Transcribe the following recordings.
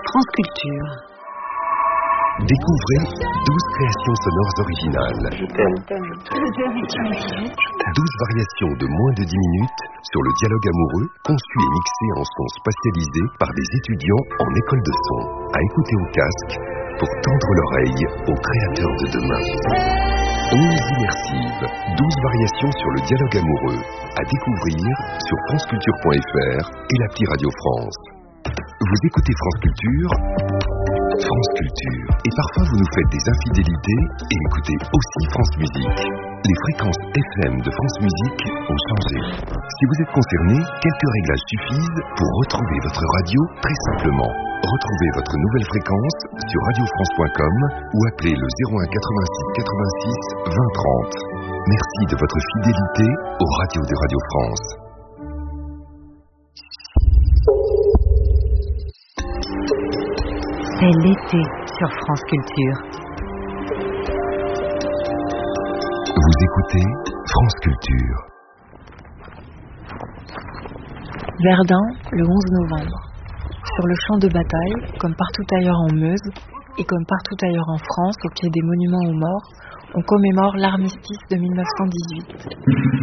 France Culture. Découvrez 12 créations sonores originales. Je t'aime. 12 variations de moins de 10 minutes sur le dialogue amoureux, conçu et mixé en son spatialisé par des étudiants en école de son. À écouter au casque pour tendre l'oreille aux créateurs de demain. 11 immersives, 12 variations sur le dialogue amoureux. À découvrir sur franceculture.fr et l'appli Radio France. Vous écoutez France Culture, et parfois vous nous faites des infidélités et écoutez aussi France Musique. Les fréquences FM de France Musique ont changé. Si vous êtes concerné, quelques réglages suffisent pour retrouver votre radio très simplement. Retrouvez votre nouvelle fréquence sur radiofrance.com ou appelez le 01 86 86 20 30. Merci de votre fidélité aux radios de Radio France. C'est l'été sur France Culture. Vous écoutez France Culture. Verdun, le 11 novembre. Sur le champ de bataille, comme partout ailleurs en Meuse, et comme partout ailleurs en France, au pied des monuments aux morts, on commémore l'armistice de 1918.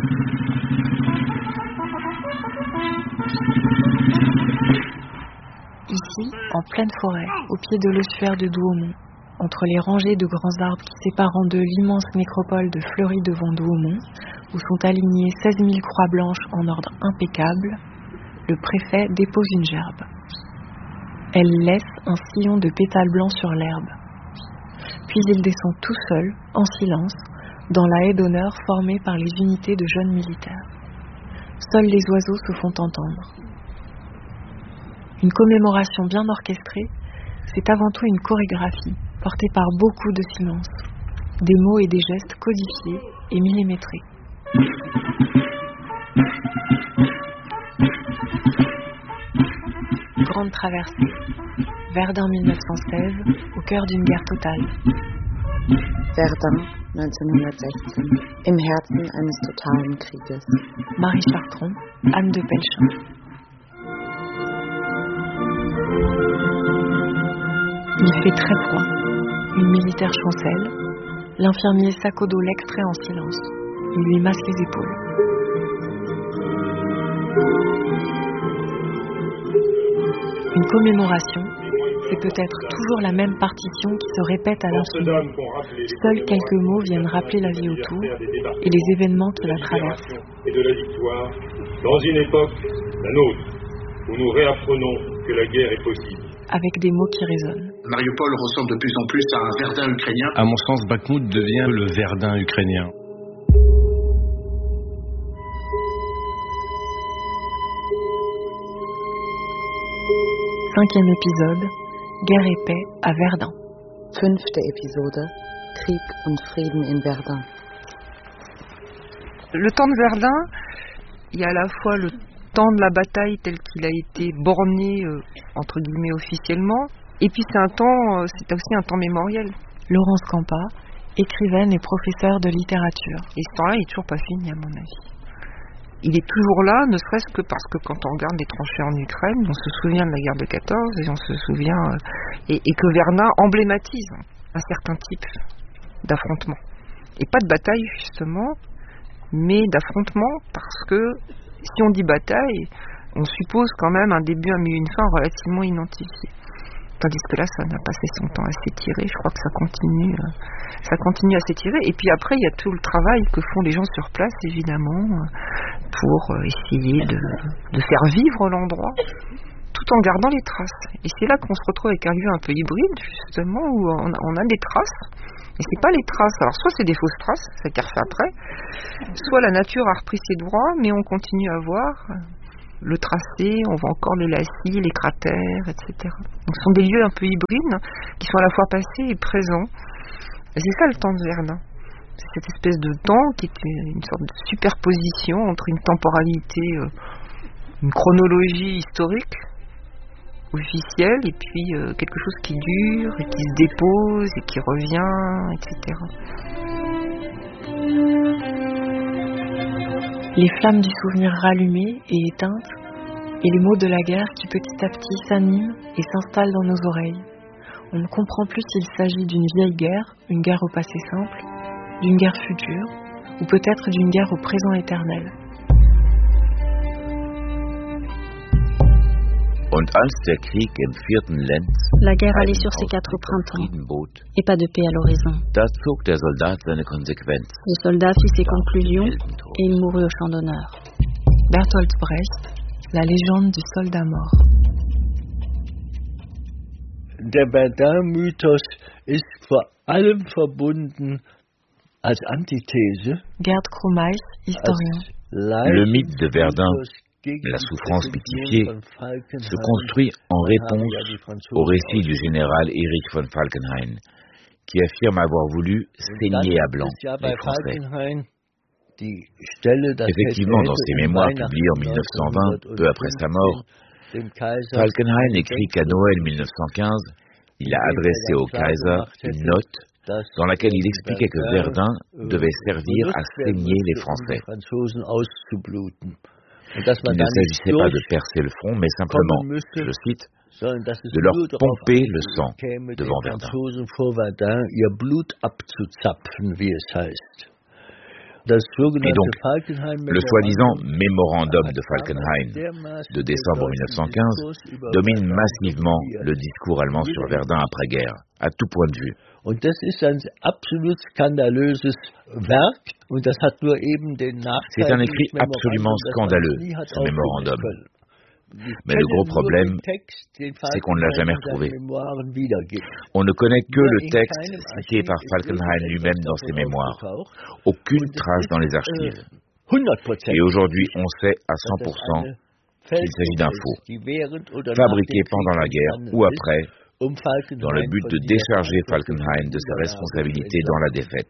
Ici, en pleine forêt, au pied de l'ossuaire de Douaumont, entre les rangées de grands arbres qui séparent en deux l'immense nécropole de Fleury devant Douaumont, où sont alignées 16 000 croix blanches en ordre impeccable, le préfet dépose une gerbe. Elle laisse un sillon de pétales blancs sur l'herbe. Puis il descend tout seul, en silence, dans la haie d'honneur formée par les unités de jeunes militaires. Seuls les oiseaux se font entendre. Une commémoration bien orchestrée, c'est avant tout une chorégraphie, portée par beaucoup de silence, des mots et des gestes codifiés et millimétrés. Grande traversée, Verdun 1916, au cœur d'une guerre totale. Verdun 1916, im Herzen eines totalen Krieges. Marie Chartron, Anne de Pelchin. Il fait très froid. Une militaire chancelle. L'infirmier sac au dos l'extrait en silence. Il lui masse les épaules. Une commémoration, c'est peut-être toujours la même partition qui se répète à l'infini. Seuls quelques mots viennent rappeler la vie autour et les événements qui la traversent. Et de la victoire, dans une époque, la nôtre, où nous réapprenons que la guerre est possible. Avec des mots qui résonnent. Mariupol ressemble de plus en plus à un Verdun ukrainien. À mon sens, Bakhmout devient le Verdun ukrainien. Cinquième épisode, Guerre et paix à Verdun. Fünfte Episode, Krieg und Frieden in Verdun. Le temps de Verdun, il y a à la fois le temps de la bataille tel qu'il a été borné, entre guillemets, officiellement, et puis c'est aussi un temps mémoriel. Laurence Campa, écrivaine et professeure de littérature. Et ce temps-là, il n'est toujours pas fini, à mon avis. Il est toujours là, ne serait-ce que parce que quand on regarde les tranchées en Ukraine, on se souvient de la guerre de 14 et on se souvient et que Verdun emblématise un certain type d'affrontement. Et pas de bataille, justement, mais d'affrontement, parce que si on dit bataille, on suppose quand même un début, un milieu, une fin relativement identifiés. Tandis que là, ça n'a pas fait son temps à s'étirer. Je crois que ça continue à s'étirer. Et puis après, il y a tout le travail que font les gens sur place, évidemment, pour essayer de faire vivre l'endroit, tout en gardant les traces. Et c'est là qu'on se retrouve avec un lieu un peu hybride, justement, où on a des traces. Et c'est pas les traces. Alors, soit c'est des fausses traces, ça qui refait après, soit la nature a repris ses droits, mais on continue à voir le tracé, on voit encore les lacis, les cratères, etc. Donc ce sont des lieux un peu hybrides, qui sont à la fois passés et présents. Et c'est ça le temps de Verdun. C'est cette espèce de temps qui est une sorte de superposition entre une temporalité, une chronologie historique, officielle, et puis quelque chose qui dure, et qui se dépose, et qui revient, etc. Les flammes du souvenir rallumées et éteintes, et les mots de la guerre qui petit à petit s'animent et s'installent dans nos oreilles. On ne comprend plus s'il s'agit d'une vieille guerre, une guerre au passé simple, d'une guerre future, ou peut-être d'une guerre au présent éternel. La guerre allait sur ses 4 printemps, et pas de paix à l'horizon. Le soldat fit ses conclusions, et il mourut au champ d'honneur. Bertolt Brecht, la légende du soldat mort. Der Verdun-Mythos ist vor allem verbunden als Antithese. Gerd Krumeich, historien. Le mythe de Verdun, la souffrance pitifiée, se construit en réponse au récit du général Erich von Falkenhayn, qui affirme avoir voulu saigner à blanc les Français. Effectivement, dans ses mémoires publiées en 1920, peu après sa mort, Falkenhayn écrit qu'à Noël 1915, il a adressé au Kaiser une note dans laquelle il expliquait que Verdun devait servir à saigner les Français. Il ne s'agissait pas de percer le front, mais simplement, je cite, de leur pomper le sang devant Verdun. Et donc, le soi-disant mémorandum de Falkenhayn de décembre 1915 domine massivement le discours allemand sur Verdun après-guerre, à tout point de vue. C'est un écrit absolument scandaleux, ce mémorandum. Mais le gros problème, c'est qu'on ne l'a jamais retrouvé. On ne connaît que le texte cité par Falkenhayn lui-même dans ses mémoires. Aucune trace dans les archives. Et aujourd'hui, on sait à 100% qu'il s'agit d'un faux, fabriqué pendant la guerre ou après, dans le but de décharger Falkenhayn de sa responsabilité dans la défaite.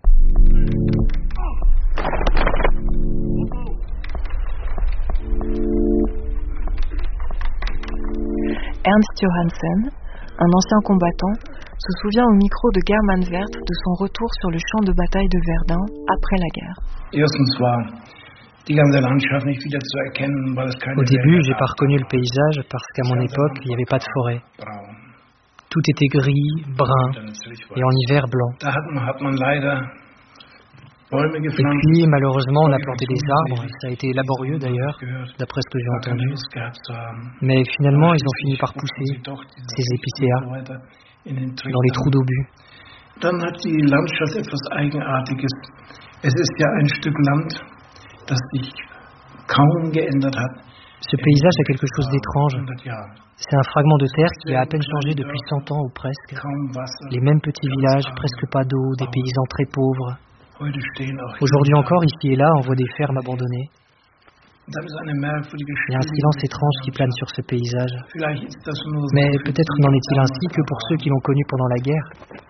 Ernst Johansen, un ancien combattant, se souvient au micro de German Wert de son retour sur le champ de bataille de Verdun après la guerre. Au début, j'ai pas reconnu le paysage parce qu'à mon époque, il n'y avait pas de forêt. Tout était gris, brun et en hiver blanc. Et puis, malheureusement, on a planté des arbres. Ça a été laborieux d'ailleurs, d'après ce que j'ai entendu. Mais finalement, ils ont fini par pousser, ces épicéas, dans les trous d'obus. Ce paysage a quelque chose d'étrange. C'est un fragment de terre qui a à peine changé depuis 100 ans ou presque. Les mêmes petits villages, presque pas d'eau, des paysans très pauvres. Aujourd'hui encore, ici et là, on voit des fermes abandonnées. Il y a un silence étrange qui plane sur ce paysage. Mais peut-être n'en est-il ainsi que pour ceux qui l'ont connu pendant la guerre.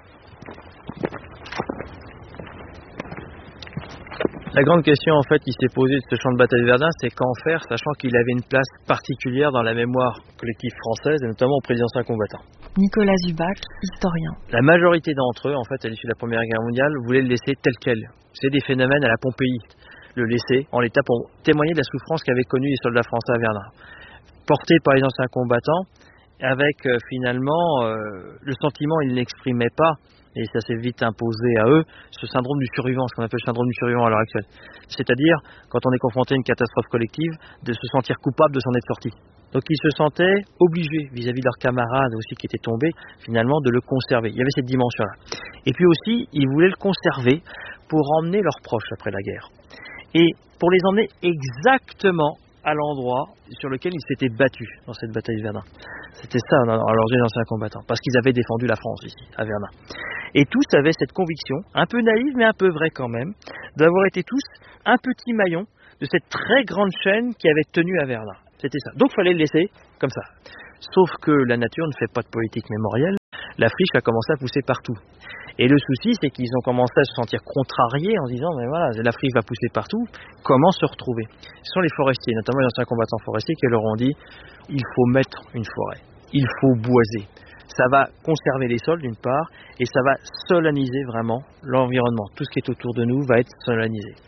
La grande question en fait qui s'est posée de ce champ de bataille de Verdun, c'est qu'en faire, sachant qu'il avait une place particulière dans la mémoire collective française et notamment auprès des anciens combattants. Nicolas Zubac, historien. La majorité d'entre eux, en fait, à l'issue de la Première Guerre mondiale, voulaient le laisser tel quel. C'est des phénomènes à la Pompéi, le laisser en l'état pour témoigner de la souffrance qu'avaient connue les soldats français à Verdun. Portés par les anciens combattants, avec finalement le sentiment, ils ne l'exprimaient pas, et ça s'est vite imposé à eux, ce syndrome du survivant, ce qu'on appelle le syndrome du survivant à l'heure actuelle. C'est-à-dire, quand on est confronté à une catastrophe collective, de se sentir coupable de s'en être sorti. Donc ils se sentaient obligés, vis-à-vis de leurs camarades aussi qui étaient tombés, finalement de le conserver. Il y avait cette dimension-là. Et puis aussi, ils voulaient le conserver pour emmener leurs proches après la guerre. Et pour les emmener exactement à l'endroit sur lequel ils s'étaient battus dans cette bataille de Verdun. C'était ça, alors les anciens combattants, parce qu'ils avaient défendu la France ici, à Verdun. Et tous avaient cette conviction, un peu naïve mais un peu vraie quand même, d'avoir été tous un petit maillon de cette très grande chaîne qui avait tenu à Verdun. C'était ça. Donc il fallait le laisser comme ça. Sauf que la nature ne fait pas de politique mémorielle, la friche a commencé à pousser partout. Et le souci, c'est qu'ils ont commencé à se sentir contrariés en se disant, mais voilà, la friche va pousser partout, comment se retrouver? Ce sont les forestiers, notamment les anciens combattants forestiers, qui leur ont dit, il faut mettre une forêt, il faut boiser. Ça va conserver les sols d'une part, et ça va solaniser vraiment l'environnement. Tout ce qui est autour de nous va être solanisé.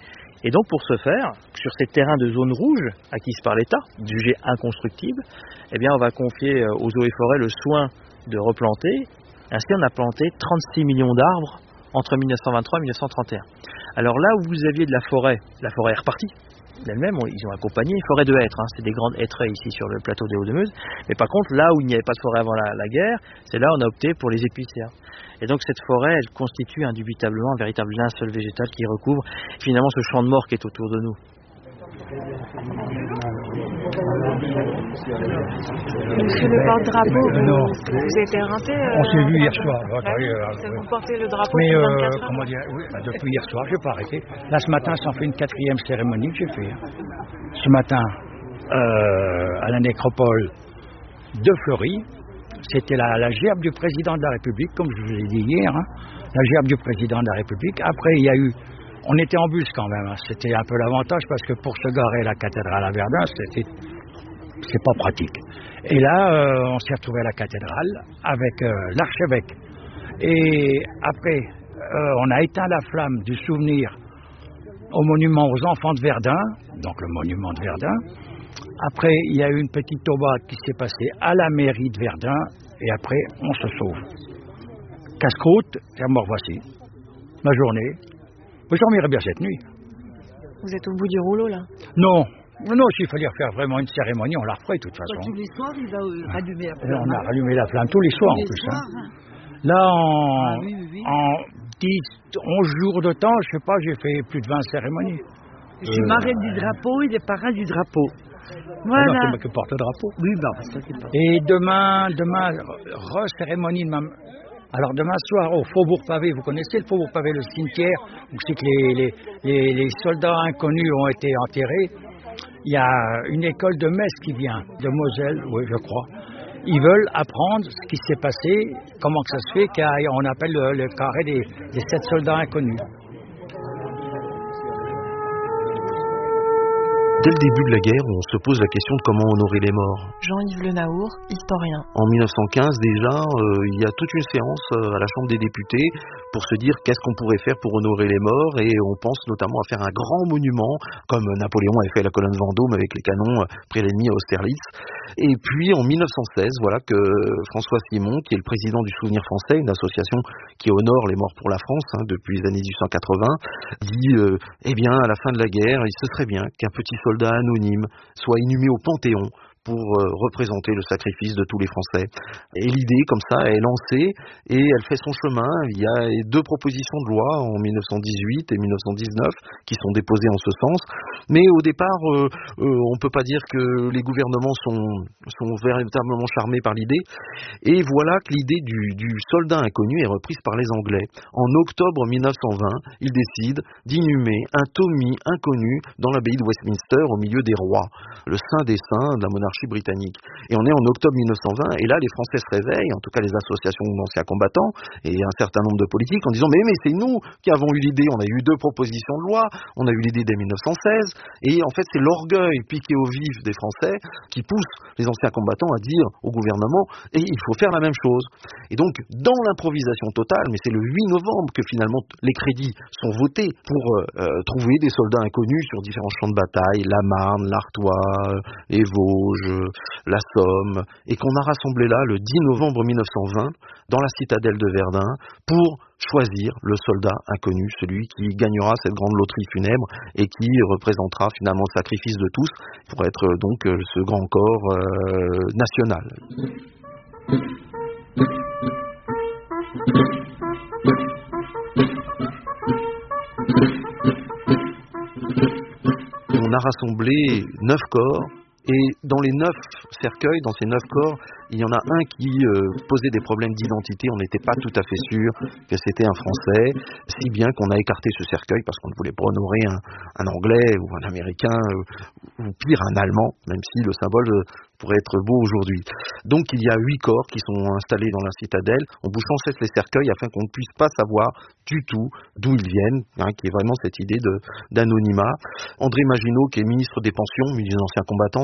Et donc pour ce faire, sur ces terrains de zone rouge acquise par l'État, jugés inconstructibles, eh bien on va confier aux eaux et forêts le soin de replanter. Ainsi on a planté 36 millions d'arbres entre 1923 et 1931. Alors là où vous aviez de la forêt est repartie d'elle-même, ils ont accompagné une forêt de hêtres, c'est des grandes hêtraies ici sur le plateau des Hauts-de-Meuse, mais par contre là où il n'y avait pas de forêt avant la guerre, c'est là où on a opté pour les épicéas. Et donc cette forêt, elle constitue indubitablement un véritable linceul végétal qui recouvre finalement ce champ de mort qui est autour de nous. Monsieur le porte-drapeau, vous êtes éreinté On s'est vu hier soir. Vous portez le drapeau mais depuis 24 heures. comment dire, oui, depuis hier soir, je n'ai pas arrêté. Là, ce matin, ça en fait une 4e cérémonie que j'ai fait. Ce matin, à la nécropole de Fleury, c'était la gerbe du président de la République, comme je vous l'ai dit hier, la gerbe du président de la République. Après, il y a eu... On était en bus quand même, c'était un peu l'avantage parce que pour se garer à la cathédrale à Verdun, c'est pas pratique. Et là, on s'est retrouvé à la cathédrale avec l'archevêque. Et après, on a éteint la flamme du souvenir au monument aux enfants de Verdun, donc le monument de Verdun. Après, il y a eu une petite toba qui s'est passée à la mairie de Verdun, et après, on se sauve. Casse-croûte, et me revoici. Ma journée. Je dormirai bien cette nuit. Vous êtes au bout du rouleau, là? Non, s'il fallait faire vraiment une cérémonie, on la referait de toute façon. Tous les soirs, il va rallumer la flamme. On a rallumé la flamme tous les soirs, en plus. Là, en 10, 11 jours de temps, je sais pas, j'ai fait plus de 20 cérémonies. Je suis marraine du drapeau, il est parrain du drapeau. Voilà. Non, c'est moi qui porte le drapeau. Oui, ça c'est pas. Et demain, cérémonie de ma... Alors demain soir, au Faubourg Pavé, vous connaissez le Faubourg Pavé, le cimetière, où c'est que les soldats inconnus ont été enterrés. Il y a une école de Metz qui vient, de Moselle, oui, je crois. Ils veulent apprendre ce qui s'est passé, comment que ça se fait qu'on appelle le carré des 7 soldats inconnus. Dès le début de la guerre, on se pose la question de comment honorer les morts. Jean-Yves Le Naour, historien. En 1915 déjà, il y a toute une séance à la Chambre des députés pour se dire qu'est-ce qu'on pourrait faire pour honorer les morts, et on pense notamment à faire un grand monument, comme Napoléon avait fait à la colonne Vendôme avec les canons près l'ennemi à Austerlitz. Et puis en 1916, voilà que François Simon, qui est le président du Souvenir français, une association qui honore les morts pour la France depuis les années 1880, dit eh bien à la fin de la guerre, ce serait bien qu'un petit soldat anonyme soit inhumé au Panthéon pour représenter le sacrifice de tous les Français. Et l'idée, comme ça, est lancée et elle fait son chemin. Il y a 2 propositions de loi en 1918 et 1919 qui sont déposées en ce sens. Mais au départ, on ne peut pas dire que les gouvernements sont véritablement charmés par l'idée. Et voilà que l'idée du soldat inconnu est reprise par les Anglais. En octobre 1920, ils décident d'inhumer un Tommy inconnu dans l'abbaye de Westminster au milieu des rois, le saint des saints de la monarchie britannique. Et on est en octobre 1920 et là les Français se réveillent, en tout cas les associations d'anciens combattants et un certain nombre de politiques, en disant mais c'est nous qui avons eu l'idée, on a eu 2 propositions de loi, on a eu l'idée dès 1916, et en fait c'est l'orgueil piqué au vif des Français qui pousse les anciens combattants à dire au gouvernement et il faut faire la même chose. Et donc dans l'improvisation totale, mais c'est le 8 novembre que finalement les crédits sont votés pour trouver des soldats inconnus sur différents champs de bataille, la Marne, l'Artois, les Vosges, la Somme, et qu'on a rassemblé là le 10 novembre 1920 dans la citadelle de Verdun pour choisir le soldat inconnu, celui qui gagnera cette grande loterie funèbre et qui représentera finalement le sacrifice de tous pour être donc ce grand corps national. On a rassemblé 9 corps. Et dans les 9 cercueils, dans ces 9 corps, il y en a un qui posait des problèmes d'identité. On n'était pas tout à fait sûr que c'était un Français, si bien qu'on a écarté ce cercueil parce qu'on ne voulait pas honorer un Anglais ou un Américain ou pire un Allemand, même si le symbole pourrait être beau aujourd'hui. Donc il y a 8 corps qui sont installés dans la citadelle. On bouge sans cesse les cercueils afin qu'on ne puisse pas savoir du tout d'où ils viennent, qui est vraiment cette idée d'anonymat. André Maginot, qui est ministre des Pensions, ministre des Anciens Combattants,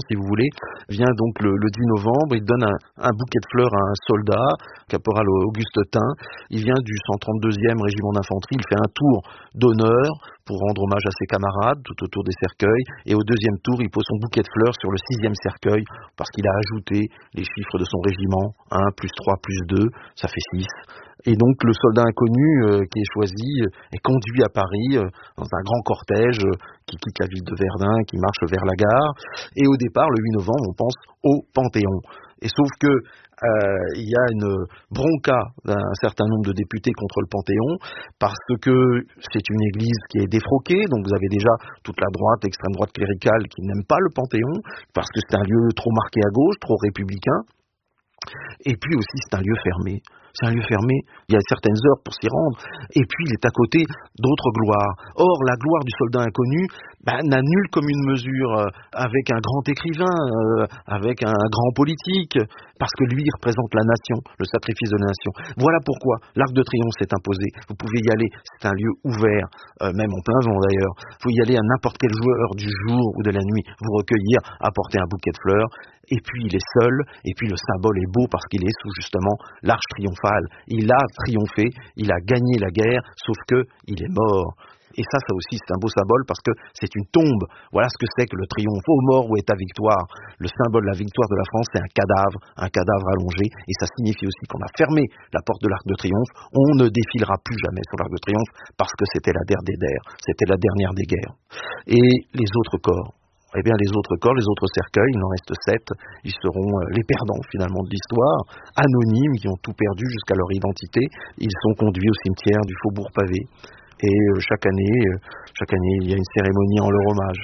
si vous voulez, vient donc le 10 novembre, il donne un bouquet de fleurs à un soldat, caporal Auguste Tain. Il vient du 132e régiment d'infanterie, il fait un tour d'honneur pour rendre hommage à ses camarades tout autour des cercueils, et au deuxième tour, il pose son bouquet de fleurs sur le 6e cercueil, parce qu'il a ajouté les chiffres de son régiment, 1 plus 3 plus 2, ça fait 6. Et donc le soldat inconnu qui est choisi est conduit à Paris dans un grand cortège qui quitte la ville de Verdun, qui marche vers la gare. Et au départ, le 8 novembre, on pense au Panthéon. Et sauf que il y a une bronca d'un certain nombre de députés contre le Panthéon, parce que c'est une église qui est défroquée, donc vous avez déjà toute la droite, l'extrême droite cléricale qui n'aime pas le Panthéon, parce que c'est un lieu trop marqué à gauche, trop républicain. Et puis aussi, c'est un lieu fermé. C'est un lieu fermé, il y a certaines heures pour s'y rendre, et puis il est à côté d'autres gloires. Or, la gloire du soldat inconnu n'a nulle commune mesure avec un grand écrivain, avec un grand politique, parce que lui, il représente la nation, le sacrifice de la nation. Voilà pourquoi l'Arc de Triomphe s'est imposé. Vous pouvez y aller, c'est un lieu ouvert, même en plein vent d'ailleurs. Vous pouvez y aller à n'importe quelle heure du jour ou de la nuit, vous recueillir, apporter un bouquet de fleurs, et puis il est seul, et puis le symbole est beau parce qu'il est sous justement l'arche triomphale. Il a triomphé, il a gagné la guerre, sauf que il est mort. Et ça aussi, c'est un beau symbole parce que c'est une tombe. Voilà ce que c'est que le triomphe. Ô mort, où est ta victoire? Le symbole de la victoire de la France, c'est un cadavre allongé. Et ça signifie aussi qu'on a fermé la porte de l'Arc de Triomphe. On ne défilera plus jamais sur l'Arc de Triomphe parce que c'était la dernière des guerres. C'était la dernière des guerres. Et les autres corps? Eh bien, les autres corps, les autres cercueils, il en reste 7, ils seront les perdants finalement de l'histoire, anonymes, qui ont tout perdu jusqu'à leur identité. Ils sont conduits au cimetière du Faubourg Pavé. Et chaque année, il y a une cérémonie en leur hommage.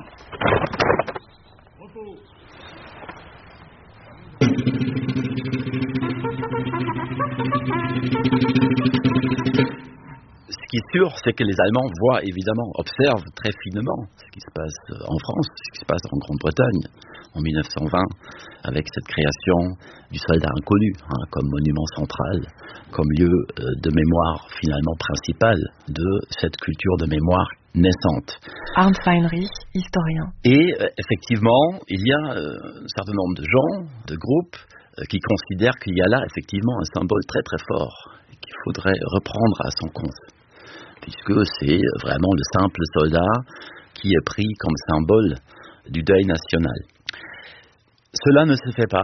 Ce qui est sûr, c'est que les Allemands voient évidemment, observent très finement ce qui se passe en France, ce qui se passe en Grande-Bretagne en 1920, avec cette création du soldat inconnu, comme monument central, comme lieu de mémoire finalement principal de cette culture de mémoire naissante. Arndt Heinrich, historien. Et effectivement, il y a un certain nombre de gens, de groupes, qui considèrent qu'il y a là effectivement un symbole très très fort qu'il faudrait reprendre à son compte, puisque c'est vraiment le simple soldat qui est pris comme symbole du deuil national. Cela ne se fait pas,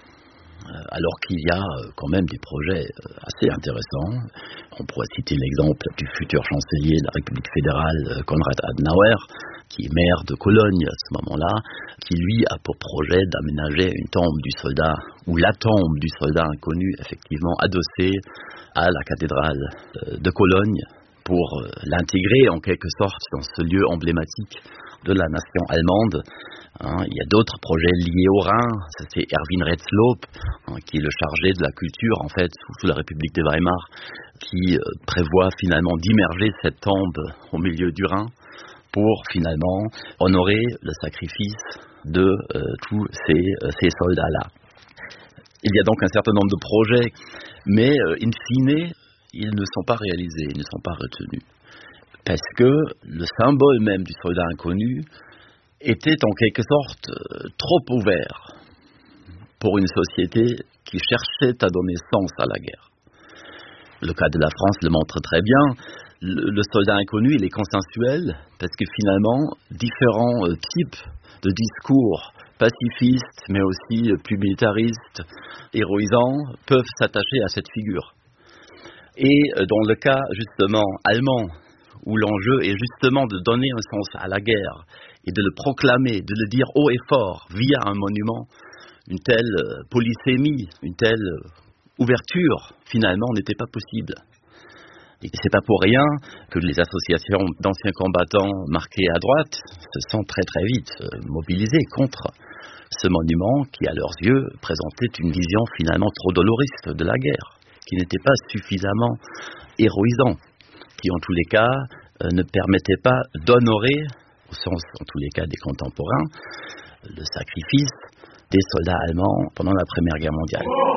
alors qu'il y a quand même des projets assez intéressants. On pourrait citer l'exemple du futur chancelier de la République fédérale, Konrad Adenauer, qui est maire de Cologne à ce moment-là, qui lui a pour projet d'aménager une tombe du soldat, ou la tombe du soldat inconnu, effectivement adossée à la cathédrale de Cologne, pour l'intégrer en quelque sorte dans ce lieu emblématique de la nation allemande. Il y a d'autres projets liés au Rhin. C'est Erwin Retzlob, qui est le chargé de la culture en fait sous la République de Weimar, qui prévoit finalement d'immerger cette tombe au milieu du Rhin pour finalement honorer le sacrifice de tous ces soldats-là. Il y a donc un certain nombre de projets, mais in fine, ils ne sont pas réalisés, ils ne sont pas retenus. Parce que le symbole même du soldat inconnu était en quelque sorte trop ouvert pour une société qui cherchait à donner sens à la guerre. Le cas de la France le montre très bien. Le soldat inconnu, il est consensuel parce que finalement, différents types de discours pacifistes, mais aussi plus militaristes, héroïsants, peuvent s'attacher à cette figure. Et dans le cas justement allemand, où l'enjeu est justement de donner un sens à la guerre et de le proclamer, de le dire haut et fort via un monument, une telle polysémie, une telle ouverture, finalement, n'était pas possible. Et c'est pas pour rien que les associations d'anciens combattants marqués à droite se sont très très vite mobilisées contre ce monument qui, à leurs yeux, présentait une vision finalement trop doloriste de la guerre, qui n'était pas suffisamment héroïsant, qui en tous les cas ne permettait pas d'honorer, au sens en tous les cas des contemporains, le sacrifice des soldats allemands pendant la Première Guerre mondiale.